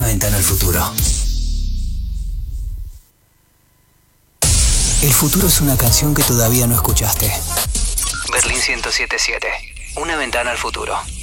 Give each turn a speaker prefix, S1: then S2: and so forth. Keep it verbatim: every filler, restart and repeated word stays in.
S1: ventana al futuro. El futuro es una canción que todavía no escuchaste. Berlín ciento siete punto siete. Una ventana al futuro.